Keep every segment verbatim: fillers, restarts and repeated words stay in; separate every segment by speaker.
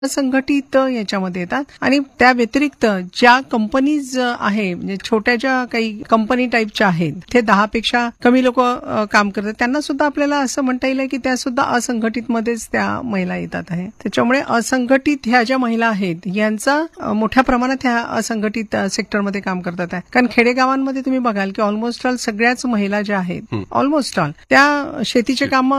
Speaker 1: असंघटित याच्यामध्ये येतात. आणि त्या व्यतिरिक्त ज्या कंपनीज आहे, म्हणजे छोट्या ज्या काही कंपनी टाईपच्या आहेत, ते दहा पेक्षा कमी लोक काम करतात, त्यांना सुद्धा आपल्याला असं म्हणता येईल की त्या सुद्धा असंघटित मध्येच त्या महिला येतात आहे. त्याच्यामुळे असंघटित ह्या ज्या महिला आहेत यांचा मोठ्या प्रमाणात ह्या असंघटित सेक्टरमध्ये काम करतात आहे. कारण खेडेगावांमध्ये तुम्ही बघाल की ऑलमोस्ट ऑल सगळ्याच महिला ज्या आहेत, ऑलमोस्ट ऑल त्या शेतीचे काम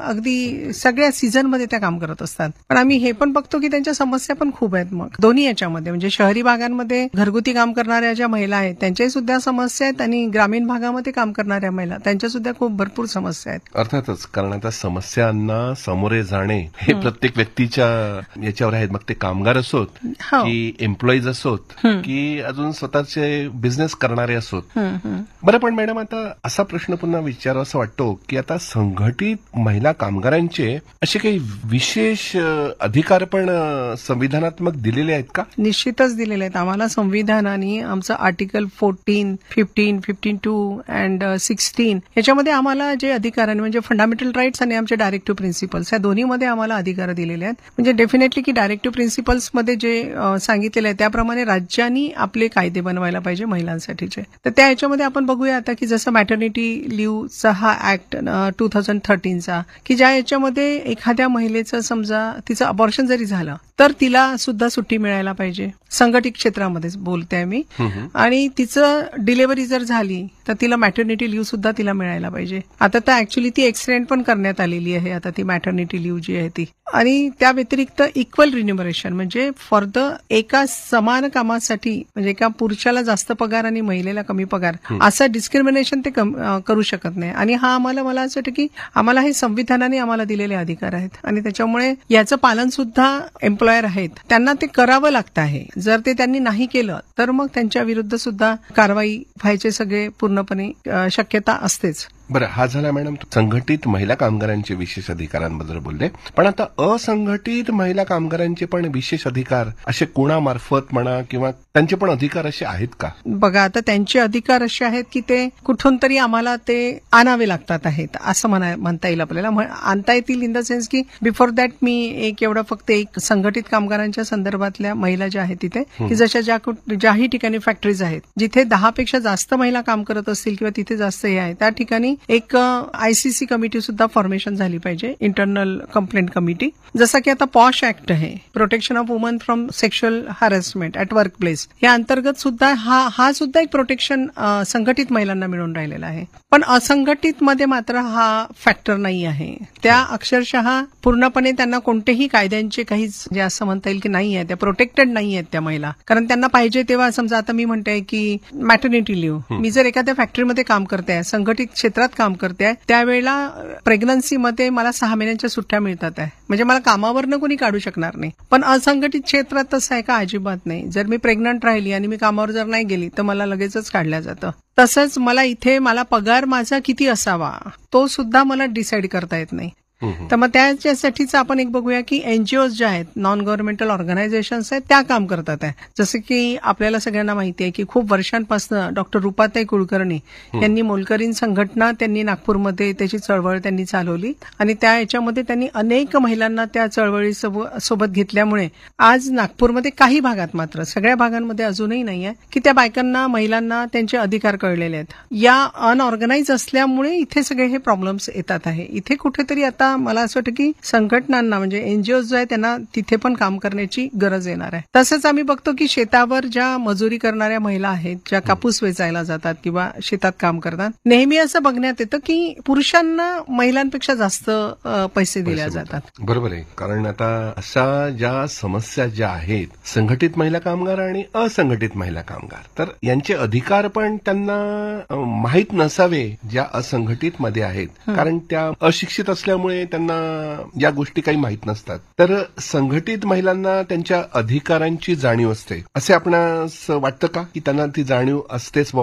Speaker 1: अगदी सगळ्या सीझनमध्ये त्या काम करत असतात. पण आम्ही हे पण बघतो की त्यांच्या समस्या पण खूप आहेत. मग दोन्ही याच्यामध्ये म्हणजे शहरी भागांमध्ये घरगुती काम करणाऱ्या ज्या महिला आहेत त्यांच्याही सुद्धा समस्या आहेत आणि ग्रामीण भागामध्ये काम करणाऱ्या महिला त्यांच्या सुद्धा खूप भरपूर समस्या आहेत.
Speaker 2: अर्थातच, कारण आता समस्यांना सामोरे जाणे हे प्रत्येक व्यक्तीच्या याच्यावर आहेत. मग ते कामगार असोत की एम्प्लॉईज असोत की अजून स्वतःचे बिझनेस करणारे असोत. बरं, पण मॅडम आता असा प्रश्न पुन्हा विचारावा असं वाटतो की आता संघटित महिला कामगारांचे असे काही विशेष अधिकार पण संविधानात्मक दिलेले आहेत का?
Speaker 1: निश्चितच दिलेले आहेत. आम्हाला संविधानाने आमचं article fourteen fifteen fifteen two and sixteen याच्यामध्ये आम्हाला जे अधिकार आहे म्हणजे फंडामेंटल राईट्स आणि आमचे डायरेक्टिव्ह प्रिन्सिपल्स या दोन्हीमध्ये आम्हाला अधिकार दिलेले आहेत. म्हणजे डेफिनेटली की डायरेक्टिव्ह प्रिन्सिपल्समध्ये जे सांगितलेले आहे त्याप्रमाणे राज्यांनी आपले कायदे बनवायला पाहिजे महिलांसाठीचे. तर त्या याच्यामध्ये आपण बघूया आता की जसं मॅटर्निटी लिव्हचा हा ऍक्ट टू थाउजंड थर्टीनचा की ज्या याच्यामध्ये एखाद्या महिलेचं समजा तिचं अबॉर्शन जरी झालं तर तिला सुद्धा सुट्टी मिळायला पाहिजे. संघटित क्षेत्रामध्येच बोलते मी. आणि तिचं डिलिव्हरी जर झाली तर तिला मॅटर्निटी लिव्ह सुद्धा तिला मिळायला पाहिजे. आता तर ऍक्च्युली ती एक्सटेंड पण करण्यात आलेली आहे आता ती मॅटर्निटी लिव्ह जी आहे ती. आणि त्या व्यतिरिक्त इक्वल रिन्युमरेशन म्हणजे फॉर द एका समान कामासाठी म्हणजे एका पुरुषाला जास्त पगार आणि महिलेला कमी पगार असं डिस्क्रिमिनेशन ते करू शकत नाही. आणि हा आम्हाला मला असं वाटतं की आम्हाला हे संविधानाने आम्हाला दिलेले अधिकार आहेत आणि त्याच्यामुळे याचं पालन सुद्धा एम्प्लॉयर आहेत त्यांना ते करावं लागतं आहे. जर ते त्यांनी नाही केलं तर मग त्यांच्या विरुद्ध सुद्धा कारवाई व्हायचे सगळे पूर्णपणे शक्यता असतेच.
Speaker 2: बरं, हा झाला मॅडम संघटित महिला कामगारांचे विशेष अधिकारांबद्दल बोलले. पण आता असंघटित महिला कामगारांचे पण विशेष अधिकार असे कोणामार्फत म्हणा किंवा त्यांचे पण अधिकार असे आहेत का?
Speaker 1: बघा, आता त्यांचे अधिकार असे आहेत की ते कुठून तरी आम्हाला ते आणावे लागतात आहेत असं म्हणा म्हणता येईल आपल्याला. आणता येतील इन द सेन्स की बिफोर दॅट मी एक एवढं फक्त एक संघटित कामगारांच्या संदर्भातल्या महिला ज्या आहेत तिथे की जशा ज्या ज्याही ठिकाणी फॅक्टरीज आहेत जिथे दहा पेक्षा जास्त महिला काम करत असतील किंवा तिथे जास्त हे आहे त्या ठिकाणी एक आयसीसी कमिटी सुद्धा फॉर्मेशन झाली पाहिजे, इंटरनल कंप्लेंट कमिटी. जसं की आता पॉश ऍक्ट आहे, protection of woman from sexual harassment at work place, या अंतर्गत सुद्धा हा हा सुद्धा एक प्रोटेक्शन संघटित महिलांना मिळून राहिलेला आहे. पण असंघटित मध्ये मात्र हा फॅक्टर नाही आहे. त्या अक्षरशः पूर्णपणे त्यांना कोणतेही कायद्यांचे काही जे असं म्हणता येईल की नाही आहे, त्या प्रोटेक्टेड नाही आहेत त्या महिला. कारण त्यांना पाहिजे तेव्हा समजा आता मी म्हणते की मॅटर्निटी लिव्ह, मी जर एखाद्या फॅक्टरीमध्ये काम करते, संघटित क्षेत्रात काम करते, त्यावेळेला प्रेग्नन्सीमध्ये मला सहा महिन्यांच्या सुट्ट्या मिळतात आहे, म्हणजे मला कामावरनं कोणी काढू शकणार नाही. पण असंघटित क्षेत्रात तसं आहे का? अजिबात नाही. जर मी प्रेग्नंट राहिली आणि मी कामावर जर नाही गेली तर मला लगेचच काढल्या जातं. तसंच मला इथे मला पगार माझा किती असावा तो सुद्धा मला डिसाईड करता येत नाही. तर मग त्याच्यासाठीच आपण एक बघूया की एनजीओ ज्या आहेत, नॉन गव्हर्नमेंटल ऑर्गनायझेशन्स आहेत, त्या काम करतात आहे. जसं की आपल्याला सगळ्यांना माहिती आहे की खूप वर्षांपासून डॉक्टर रुपाताई कुलकर्णी यांनी मोलकरीण संघटना त्यांनी नागपूरमध्ये त्याची चळवळ त्यांनी चालवली आणि त्या याच्यामध्ये त्यांनी अनेक महिलांना त्या चळवळी सोबत घेतल्यामुळे आज नागपूरमध्ये काही भागात, मात्र सगळ्या भागांमध्ये अजूनही नाही आहे की त्या बायकांना, महिलांना त्यांचे अधिकार कळलेले आहेत. या अनऑर्गनाइज असल्यामुळे इथे सगळे हे प्रॉब्लेम्स येतात आहे. इथे कुठेतरी आता मला असं वाटतं की संघटनांना म्हणजे एनजीओ जो आहे त्यांना तिथे पण काम करण्याची गरज येणार आहे. तसंच आम्ही बघतो की शेतावर ज्या मजुरी करणाऱ्या महिला आहेत, ज्या कापूस वेचायला जातात किंवा शेतात काम करतात, नेहमी असं बघण्यात येतं की पुरुषांना महिलांपेक्षा जास्त पैसे दिले जातात.
Speaker 2: बरोबर आहे. कारण आता अशा ज्या समस्या ज्या आहेत, संघटित महिला कामगार आणि असंघटित महिला कामगार, तर यांचे अधिकार पण त्यांना माहीत नसावे ज्या असंघटित मध्ये आहेत, कारण त्या अशिक्षित असल्यामुळे त्यांना या गोष्टी काही माहीत नसतात. तर संघटित महिलांना त्यांच्या अधिकारांची जाणीव असते, असे आपणास वाटतं का की त्यांना ती जाणीव असतेच बा म्हणून?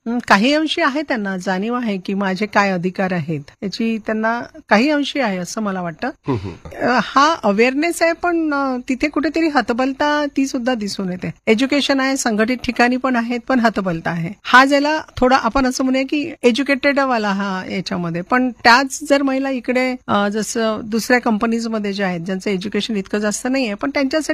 Speaker 1: हं, काही अंशी आहे त्यांना जाणीव आहे की माझे काय अधिकार आहेत याची त्यांना काही अंशी आहे असं मला वाटतं. अ, हा अवेअरनेस आहे पण अ, तिथे कुठेतरी हतबलता ती सुद्धा दिसून येते. एज्युकेशन आहे, संघटित ठिकाणी पण आहेत, पण हतबलता आहे. हा ज्याला थोडा आपण असं म्हणूया की एज्युकेटेड वाला हा याच्यामध्ये, पण त्याच जर महिला इकडे अ, जसं दुसऱ्या कंपनीजमध्ये ज्या आहेत ज्यांचं एज्युकेशन इतकं जास्त नाहीये पण त्यांच्यासाठी